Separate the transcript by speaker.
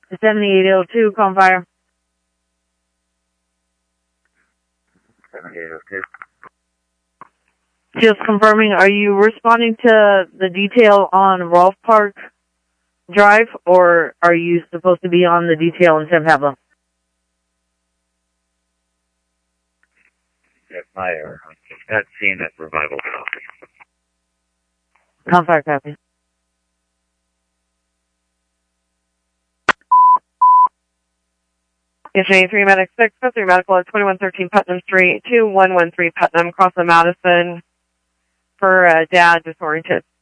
Speaker 1: 7802, call fire.
Speaker 2: 7802.
Speaker 1: Just confirming, are you responding to the detail on Rolfe Park Drive, or are you supposed to be on the detail in San Pablo?
Speaker 2: That's my error. Not seeing that revival copy.
Speaker 1: Call fire copy.
Speaker 3: Yesterday, 3 Medic 6, 3 Medical at 2113 Putnam Street, 2113 Putnam, across the Madison for Dad disoriented.